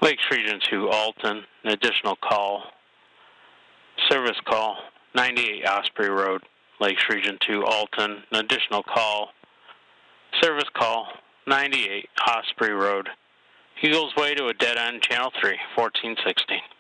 Lakes Region 2, Alton, an additional call. Service call, 98 Osprey Road, Lakes Region 2, Alton, an additional call. Service call, 98 Osprey Road. Eagles Way to a dead end, Channel 3, 1416.